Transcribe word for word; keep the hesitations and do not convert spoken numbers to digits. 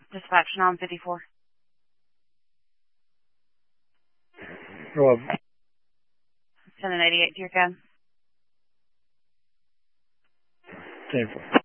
Dispatch nine fifty-four. Rob. ten and eighty-eight to your cab. ten four.